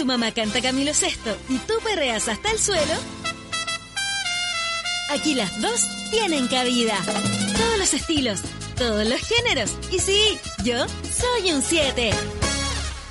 tu mamá canta Camilo Sesto y tú perreas hasta el suelo, aquí las dos tienen cabida. Todos los estilos, todos los géneros. Y sí, yo soy un 7.